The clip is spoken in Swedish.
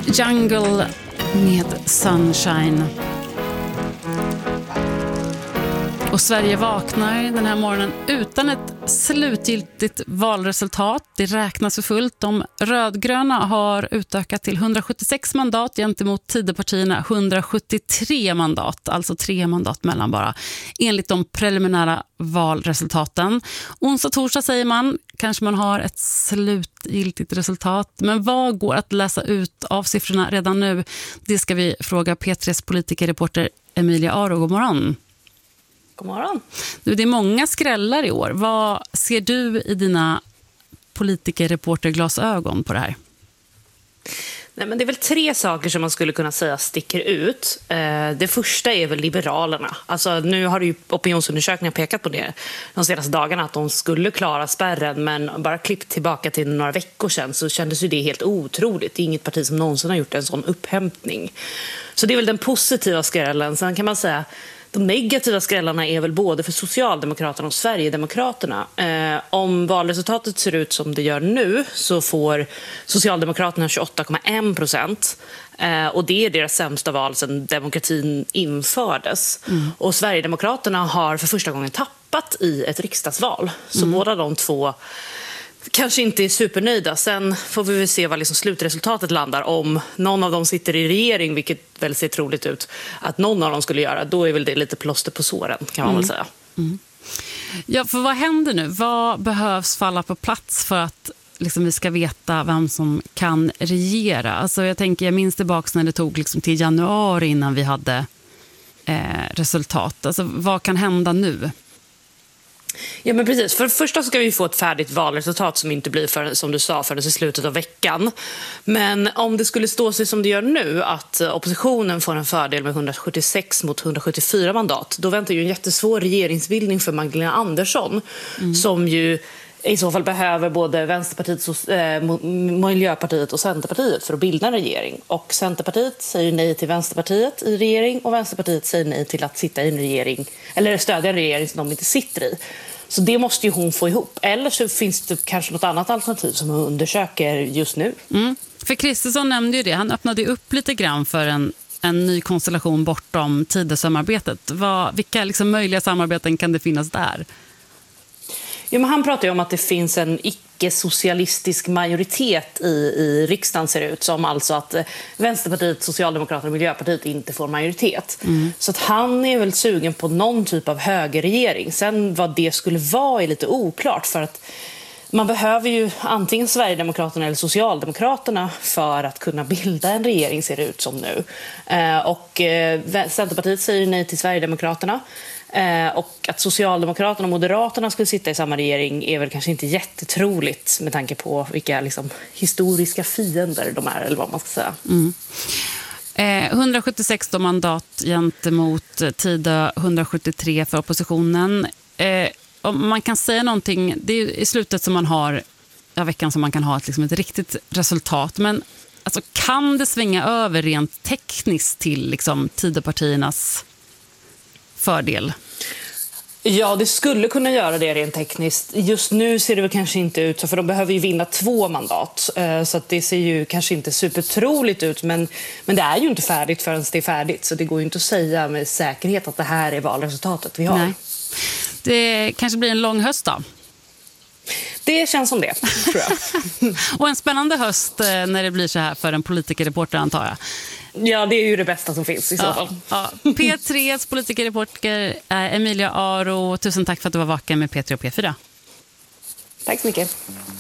Jungle med Sunshine. Och Sverige vaknar den här morgonen utan ett slutgiltigt valresultat. Det räknas för fullt. De rödgröna har utökat till 176 mandat gentemot Tidöpartierna 173 mandat. Alltså 3 mandat mellan bara. Enligt de preliminära valresultaten. Onsdag och torsdag säger man. Kanske man har ett slutgiltigt resultat. Men vad går att läsa ut av siffrorna redan nu? Det ska vi fråga P3s politikerreporter Emilia Aro. God morgon. God morgon. Du, det är många skrällar i år. Vad ser du i dina politikerreporterglasögon på det här? Nej, men det är väl 3 saker som man skulle kunna säga sticker ut. Det första är väl Liberalerna. Alltså, nu har ju opinionsundersökningar pekat på det de senaste dagarna att de skulle klara spärren, men bara klippt tillbaka till några veckor sedan så kändes ju det helt otroligt. Det är inget parti som någonsin har gjort en sån upphämtning. Så det är väl den positiva skrällen. Sen kan man säga de negativa skrällarna är väl både för Socialdemokraterna och Sverigedemokraterna. Om valresultatet ser ut som det gör nu så får Socialdemokraterna 28,1%. Och det är deras sämsta val sedan demokratin infördes. Och Sverigedemokraterna har för första gången tappat i ett riksdagsval. Så båda de två kanske inte är supernöjda. Sen får vi väl se vad liksom slutresultatet landar. Om någon av dem sitter i regering, vilket väl ser troligt ut att någon av dem skulle göra, då är väl det lite plåster på såren, kan man väl säga. Ja, för vad händer nu? Vad behövs falla på plats för att liksom vi ska veta vem som kan regera? Alltså jag minns tillbaka när det tog liksom till januari innan vi hade resultat. Alltså vad kan hända nu? Ja, men precis. För det första ska vi få ett färdigt valresultat som inte blir för, som du sa, förrän i slutet av veckan. Men om det skulle stå sig som det gör nu, att oppositionen får en fördel med 176 mot 174 mandat, då väntar ju en jättesvår regeringsbildning för Magdalena Andersson, som ju i så fall behöver både Vänsterpartiet, Miljöpartiet och Centerpartiet för att bilda en regering. Och Centerpartiet säger nej till Vänsterpartiet i regering, och Vänsterpartiet säger nej till att sitta i en regering eller stödja en regering som de inte sitter i. Så det måste ju hon få ihop. Eller så finns det kanske något annat alternativ som hon undersöker just nu. För Kristersson nämnde ju det. Han öppnade upp lite grann för en ny konstellation bortom Tidösamarbetet. Vilka liksom möjliga samarbeten kan det finnas där? Ja, men han pratar ju om att det finns en icke-socialistisk majoritet i riksdagen, ser ut som, alltså att Vänsterpartiet, Socialdemokraterna och Miljöpartiet inte får majoritet. Så att han är väl sugen på någon typ av högerregering. Sen vad det skulle vara är lite oklart, för att man behöver ju antingen Sverigedemokraterna eller Socialdemokraterna för att kunna bilda en regering, ser det ut som nu. Och Centerpartiet säger nej till Sverigedemokraterna. Och att Socialdemokraterna och Moderaterna skulle sitta i samma regering är väl kanske inte jättetroligt med tanke på vilka liksom historiska fiender de är, eller vad man ska säga. 176 mandat gentemot Tidö, 173 för oppositionen. Om man kan säga någonting, det är i slutet som man har veckan som man kan ha ett riktigt resultat, men alltså, kan det svänga över rent tekniskt till liksom Tidöpartiernas fördel? Ja, det skulle kunna göra det rent tekniskt. Just nu ser det väl kanske inte ut så, för de behöver ju vinna 2 mandat. Så att det ser ju kanske inte supertroligt ut, men det är ju inte färdigt förrän det är färdigt. Så det går ju inte att säga med säkerhet att det här är valresultatet vi har. Nej. Det kanske blir en lång höst då? Det känns som det, tror jag. Och en spännande höst när det blir så här för en politikerreporter, antar jag. Ja, det är ju det bästa som finns i så fall. Ja. P3s politikerreporter Emilia Aro, tusen tack för att du var vaken med P3 och P4. Tack så mycket.